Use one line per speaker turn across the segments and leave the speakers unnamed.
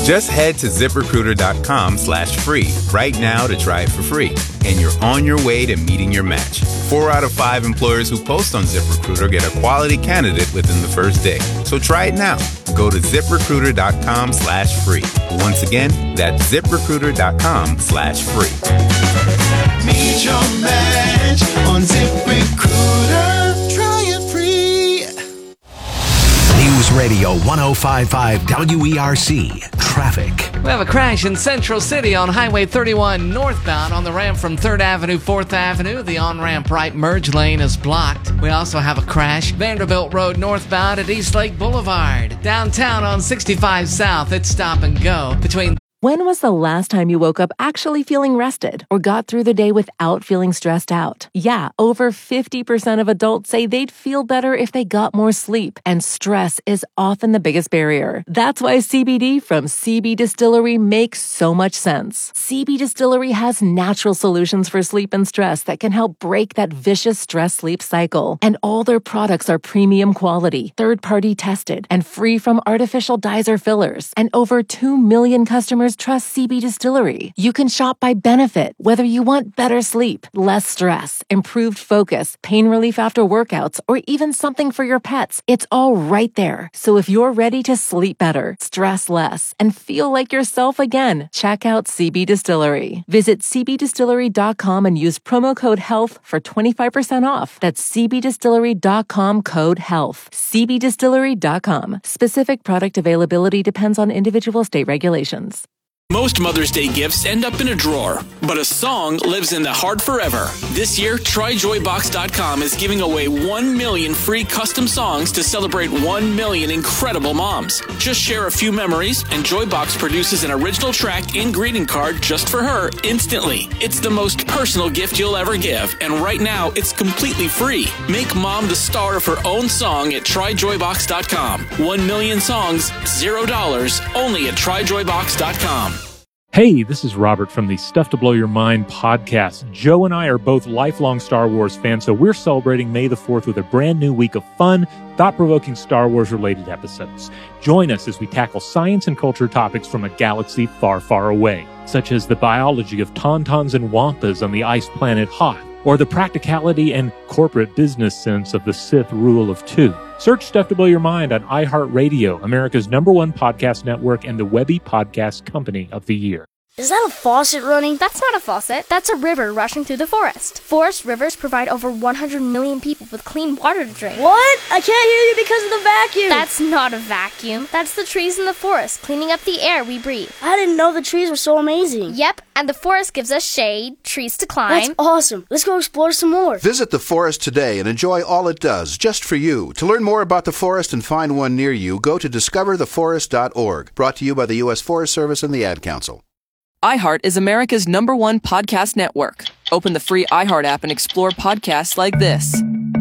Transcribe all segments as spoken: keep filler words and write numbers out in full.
Just head to ZipRecruiter.com slash free right now to try it for free. And you're on your way to meeting your match. Four out of five employers who post on ZipRecruiter get a quality candidate within the first day. So try it now. Go to ZipRecruiter.com slash free. Once again, that's ZipRecruiter.com slash free.
Meet your match on ZipRecruiter. Try it free.
News Radio one oh five point five W E R C. Traffic.
We have a crash in Central City on Highway thirty-one northbound on the ramp from third Avenue, fourth Avenue. The on-ramp right merge lane is blocked. We also have a crash Vanderbilt Road northbound at East Lake Boulevard. Downtown on sixty-five South, it's stop and go between...
When was the last time you woke up actually feeling rested or got through the day without feeling stressed out? Yeah, over fifty percent of adults say they'd feel better if they got more sleep, and stress is often the biggest barrier. That's why C B D from C B Distillery makes so much sense. C B Distillery has natural solutions for sleep and stress that can help break that vicious stress-sleep cycle. And all their products are premium quality, third-party tested, and free from artificial dyes or fillers. And over two million customers trust C B Distillery. You can shop by benefit, whether you want better sleep, less stress, improved focus, pain relief after workouts, or even something for your pets. It's all right there. So if you're ready to sleep better, stress less, and feel like yourself again, check out C B Distillery. Visit C B distillery dot com and use promo code HEALTH for twenty-five percent off. That's C B distillery dot com code HEALTH. C B distillery dot com. Specific product availability depends on individual state regulations.
Most Mother's Day gifts end up in a drawer, but a song lives in the heart forever. This year, Try Joy Box dot com is giving away one million free custom songs to celebrate one million incredible moms. Just share a few memories, and Joybox produces an original track and greeting card just for her instantly. It's the most personal gift you'll ever give, and right now, it's completely free. Make mom the star of her own song at Try Joy Box dot com. One million songs, zero dollars, only at Try Joy Box dot com.
Hey, this is Robert from the Stuff to Blow Your Mind podcast. Joe and I are both lifelong Star Wars fans, so we're celebrating May the fourth with a brand new week of fun, thought-provoking Star Wars-related episodes. Join us as we tackle science and culture topics from a galaxy far, far away, such as the biology of tauntauns and wampas on the ice planet Hoth, or the practicality and corporate business sense of the Sith rule of two. Search Stuff to Blow Your Mind on iHeartRadio, America's number one podcast network and the Webby Podcast Company of the Year.
Is that a faucet running?
That's not a faucet. That's a river rushing through the forest. Forest rivers provide over one hundred million people with clean water to drink.
What? I can't hear you because of the vacuum.
That's not a vacuum. That's the trees in the forest, cleaning up the air we breathe.
I didn't know the trees were so amazing.
Yep, and the forest gives us shade, trees to climb.
That's awesome. Let's go explore some more.
Visit the forest today and enjoy all it does, just for you. To learn more about the forest and find one near you, go to discover the forest dot org. Brought to you by the U S Forest Service and the Ad Council.
iHeart is America's number one podcast network. Open the free iHeart app and explore podcasts like this.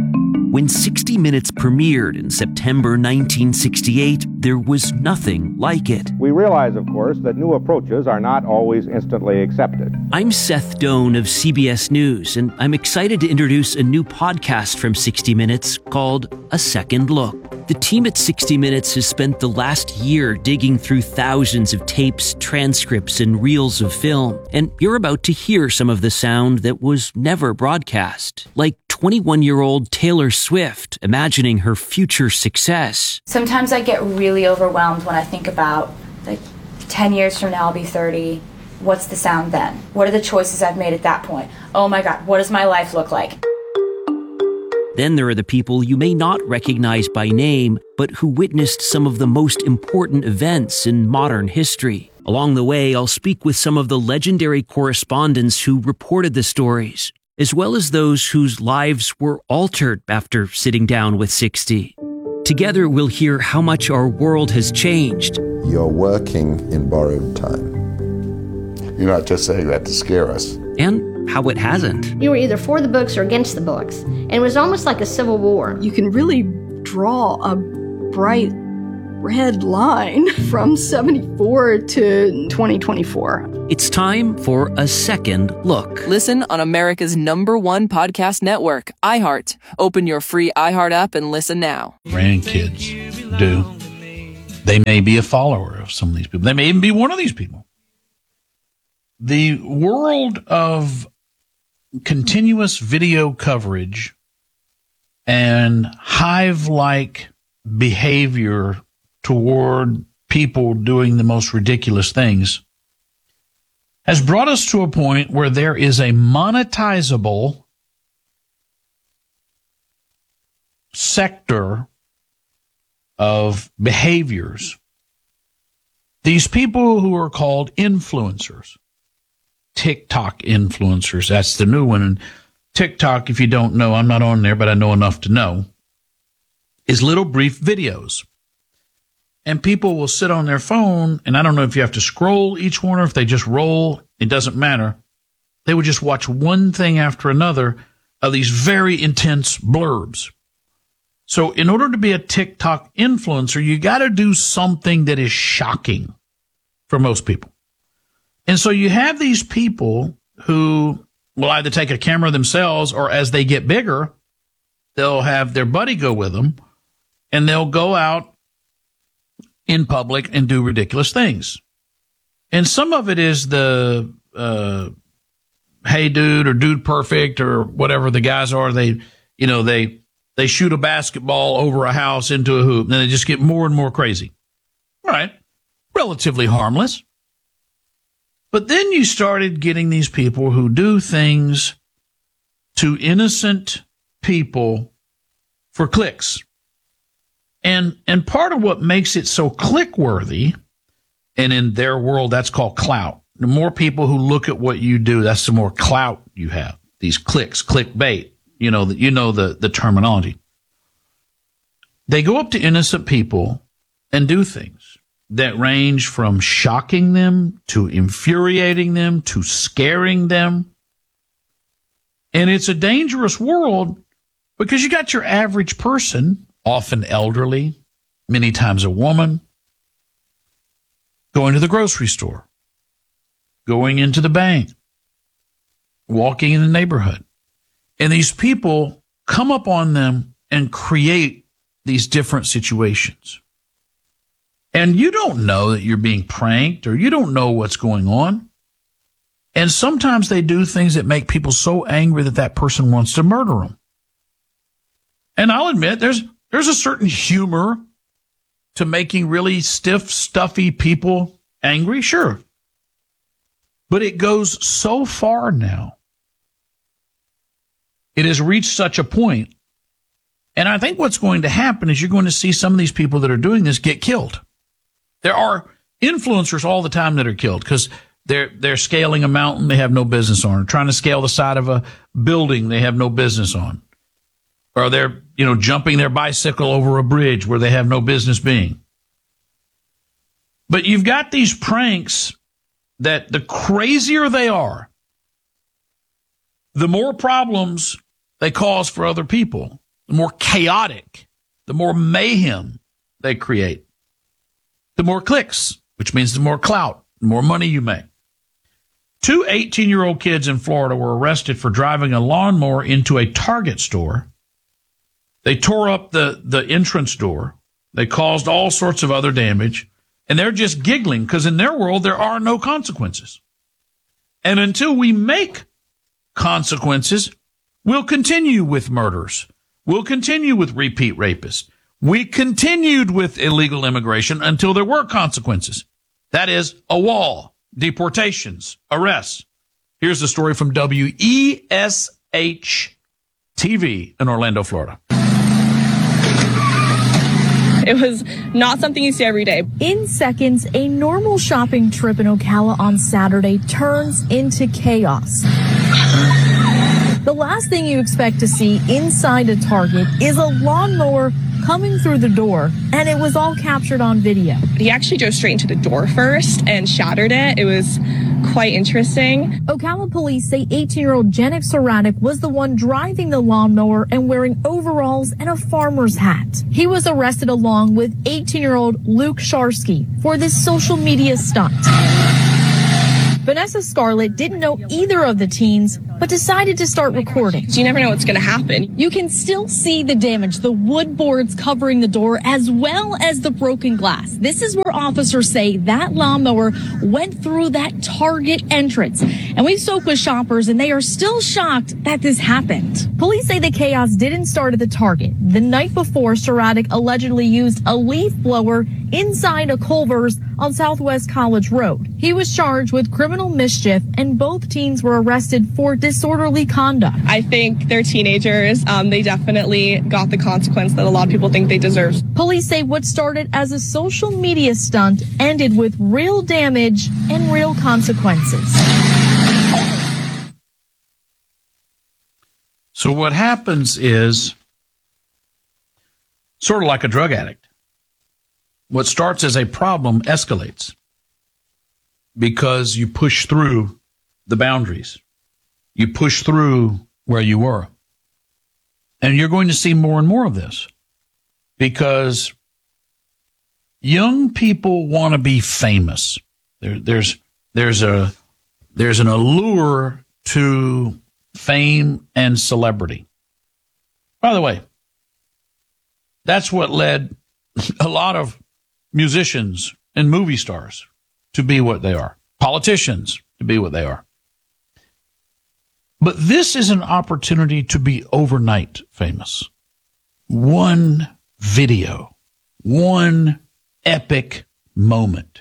When sixty minutes premiered in September nineteen sixty-eight, there was nothing like it.
We realize, of course, that new approaches are not always instantly accepted.
I'm Seth Doan of C B S News, and I'm excited to introduce a new podcast from sixty minutes called A Second Look. The team at sixty minutes has spent the last year digging through thousands of tapes, transcripts, and reels of film, and you're about to hear some of the sound that was never broadcast, like twenty-one-year-old Taylor Swift imagining her future success.
Sometimes I get really overwhelmed when I think about, like, ten years from now I'll be thirty. What's the sound then? What are the choices I've made at that point? Oh my God, what does my life look like?
Then there are the people you may not recognize by name, but who witnessed some of the most important events in modern history. Along the way, I'll speak with some of the legendary correspondents who reported the stories, as well as those whose lives were altered after sitting down with sixty. Together, we'll hear how much our world has changed.
You're working in borrowed time. You're not just saying that to scare us.
And how it hasn't.
You were either for the books or against the books, and it was almost like a civil war.
You can really draw a bright red line from seventy-four to twenty twenty-four.
It's time for A Second Look.
Listen on America's number one podcast network, iHeart. Open your free iHeart app and listen now.
Grandkids do. They may be a follower of some of these people. They may even be one of these people. The world of continuous video coverage and hive-like behavior toward people doing the most ridiculous things has brought us to a point where there is a monetizable sector of behaviors. These people who are called influencers, TikTok influencers, that's the new one. And TikTok, if you don't know, I'm not on there, but I know enough to know, is little brief videos. And people will sit on their phone, and I don't know if you have to scroll each one or if they just roll. It doesn't matter. They would just watch one thing after another of these very intense blurbs. So in order to be a TikTok influencer, you got to do something that is shocking for most people. And so you have these people who will either take a camera themselves, or as they get bigger, they'll have their buddy go with them, and they'll go out in public and do ridiculous things. And some of it is the, uh, hey dude, or dude perfect, or whatever the guys are. They, you know, they, they shoot a basketball over a house into a hoop, and then they just get more and more crazy. All right. Relatively harmless. But then you started getting these people who do things to innocent people for clicks. And and part of what makes it so click-worthy, and in their world, that's called clout. The more people who look at what you do, that's the more clout you have. These clicks, clickbait, you know, you know the, the terminology. They go up to innocent people and do things that range from shocking them to infuriating them to scaring them. And it's a dangerous world because you got your average person, often elderly, many times a woman, going to the grocery store, going into the bank, walking in the neighborhood. And these people come up on them and create these different situations. And you don't know that you're being pranked, or you don't know what's going on. And sometimes they do things that make people so angry that that person wants to murder them. And I'll admit, there's there's a certain humor to making really stiff, stuffy people angry, sure. But it goes so far now. It has reached such a point. And I think what's going to happen is you're going to see some of these people that are doing this get killed. There are influencers all the time that are killed because they're they're scaling a mountain they have no business on, or trying to scale the side of a building they have no business on, or they're you know jumping their bicycle over a bridge where they have no business being. But you've got these pranks that the crazier they are, the more problems they cause for other people, the more chaotic, the more mayhem they create. The more clicks, which means the more clout, the more money you make. Two eighteen-year-old kids in Florida were arrested for driving a lawnmower into a Target store. They tore up the, the entrance door. They caused all sorts of other damage. And they're just giggling because in their world, there are no consequences. And until we make consequences, we'll continue with murders. We'll continue with repeat rapists. We continued with illegal immigration until there were consequences. That is, a wall, deportations, arrests. Here's the story from W E S H T V in Orlando, Florida.
It was not something you see every day.
In seconds, a normal shopping trip in Ocala on Saturday turns into chaos. The last thing you expect to see inside a Target is a lawnmower coming through the door, and it was all captured on video.
He actually drove straight into the door first and shattered it. It was quite interesting.
Ocala police say eighteen-year-old Janik Saranik was the one driving the lawnmower and wearing overalls and a farmer's hat. He was arrested along with eighteen-year-old Luke Sharsky for this social media stunt. Vanessa Scarlett didn't know either of the teens but decided to start recording.
So you never know what's going to happen.
You can still see the damage, the wood boards covering the door, as well as the broken glass. This is where officers say that lawnmower went through that Target entrance. And we spoke with shoppers, and they are still shocked that this happened. Police say the chaos didn't start at the Target. The night before, Seratic allegedly used a leaf blower inside a Culver's on Southwest College Road. He was charged with criminal mischief, and both teens were arrested for disorderly conduct.
I think they're teenagers. Um, they definitely got the consequence that a lot of people think they deserve.
Police say what started as a social media stunt ended with real damage and real consequences.
So what happens is sort of like a drug addict. What starts as a problem escalates because you push through the boundaries. You push through where you were. And you're going to see more and more of this because young people want to be famous. There, there's, there's a, there's an allure to fame and celebrity. By the way, that's what led a lot of musicians and movie stars to be what they are, politicians to be what they are. But this is an opportunity to be overnight famous. One video, one epic moment.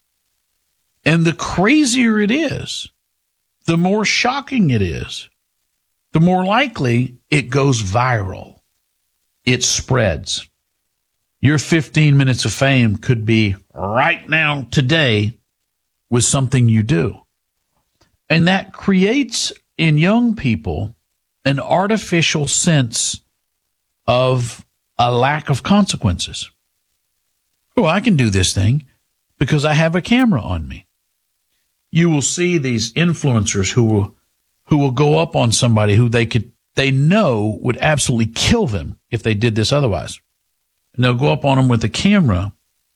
And the crazier it is, the more shocking it is, the more likely it goes viral. It spreads. Your fifteen minutes of fame could be right now, today, with something you do. And that creates in young people an artificial sense of a lack of consequences. Oh, I can do this thing because I have a camera on me. You will see these influencers who will, who will go up on somebody who they could, they know would absolutely kill them if they did this otherwise. And they'll go up on them with a camera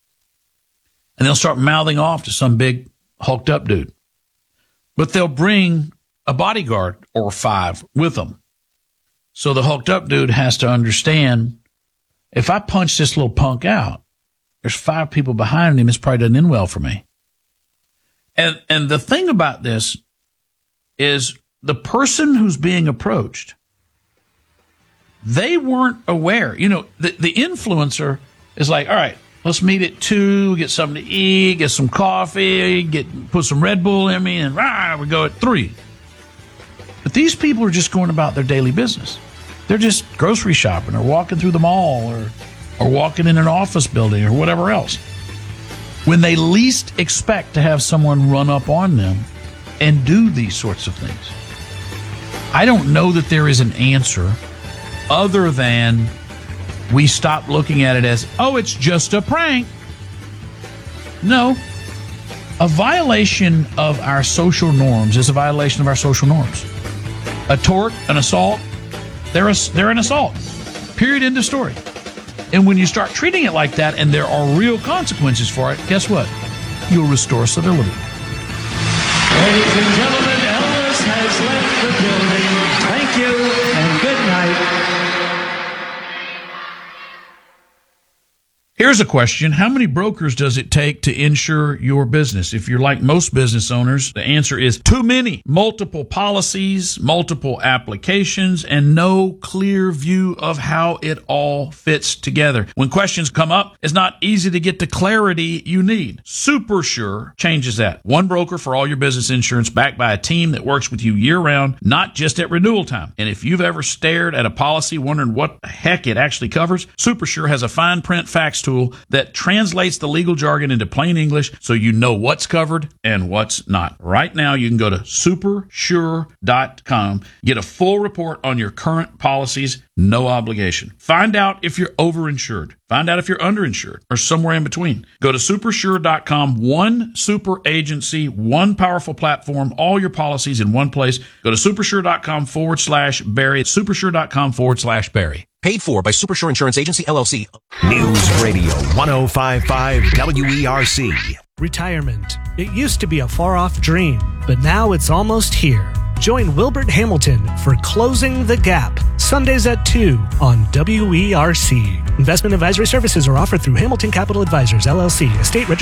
and they'll start mouthing off to some big hulked up dude. But they'll bring a bodyguard or five with them. So the hulked up dude has to understand, if I punch this little punk out, there's five people behind him. It's probably doesn't end well for me. And, and the thing about this is the person who's being approached, they weren't aware. You know, the, the influencer is like, all right, let's meet at two, get something to eat, get some coffee, get put some Red Bull in me, and rah, we go at three. But these people are just going about their daily business. They're just grocery shopping or walking through the mall or, or walking in an office building or whatever else. When they least expect to have someone run up on them and do these sorts of things. I don't know that there is an answer other than we stop looking at it as, oh, it's just a prank. No. A violation of our social norms is a violation of our social norms. A tort, an assault, they're, a, they're an assault. Period, end of story. And when you start treating it like that and there are real consequences for it, guess what? You'll restore civility.
Ladies and gentlemen, Elvis has left the building. Thank you and good night.
Here's a question. How many brokers does it take to insure your business? If you're like most business owners, the answer is too many. Multiple policies, multiple applications, and no clear view of how it all fits together. When questions come up, it's not easy to get the clarity you need. SuperSure changes that. One broker for all your business insurance backed by a team that works with you year-round, not just at renewal time. And if you've ever stared at a policy wondering what the heck it actually covers, SuperSure has a fine print facts tool that translates the legal jargon into plain English so you know what's covered and what's not. Right now, you can go to super sure dot com, get a full report on your current policies, no obligation. Find out if you're overinsured. Find out if you're underinsured or somewhere in between. Go to super sure dot com, one super agency, one powerful platform, all your policies in one place. Go to super sure dot com forward slash Barry. super sure dot com forward slash Barry.
Paid for by SuperSure Insurance Agency, L L C. News Radio one oh five point five W E R C.
Retirement. It used to be a far-off dream, but now it's almost here. Join Wilbert Hamilton for Closing the Gap, Sundays at two on W E R C. Investment advisory services are offered through Hamilton Capital Advisors, L L C, a state registered